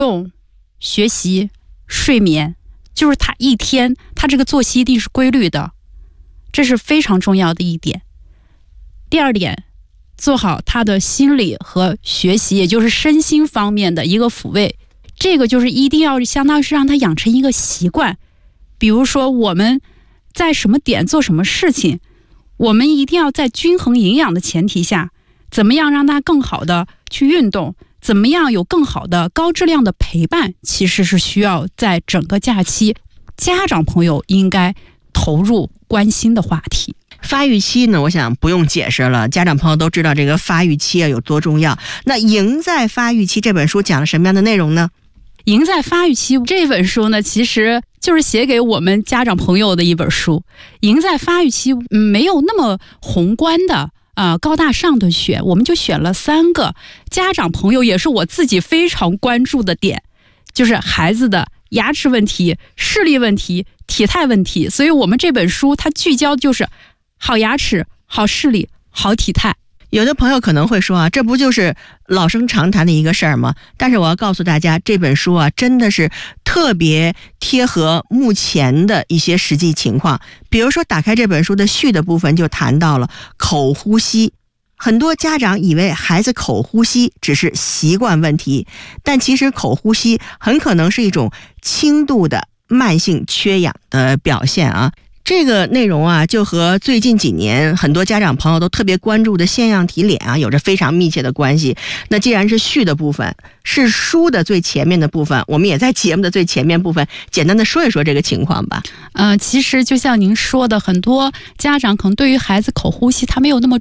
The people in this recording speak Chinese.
动、学习、睡眠，就是他一天他这个作息一定是规律的，这是非常重要的一点。第二点，做好他的心理和学习，也就是身心方面的一个抚慰，这个就是一定要相当于是让他养成一个习惯。比如说我们在什么点做什么事情，我们一定要在均衡营养的前提下，怎么样让他更好的去运动，怎么样有更好的高质量的陪伴，其实是需要在整个假期家长朋友应该投入关心的话题。 发育期呢，我想不用解释了，家长朋友都知道这个发育期有多重要。那《赢在发育期》这本书讲了什么样的内容呢？ 赢在发育期这本书呢，其实就是写给我们家长朋友的一本书。赢在发育期没有那么宏观的高大上的选，我们就选了3个家长朋友也是我自己非常关注的点，就是孩子的牙齿问题、视力问题、体态问题。所以我们这本书它聚焦就是好牙齿、好视力、好体态。 有的朋友可能会说这不就是老生常谈的一个事儿吗？但是我要告诉大家，这本书真的是特别贴合目前的一些实际情况。比如说打开这本书的序的部分就谈到了口呼吸，很多家长以为孩子口呼吸只是习惯问题，但其实口呼吸很可能是一种轻度的慢性缺氧的表现这个内容就和最近几年很多家长朋友都特别关注的腺样体脸有着非常密切的关系。那既然是序的部分，是书的最前面的部分，我们也在节目的最前面部分简单的说一说这个情况吧。 其实就像您说的，很多家长可能对于孩子口呼吸他没有那么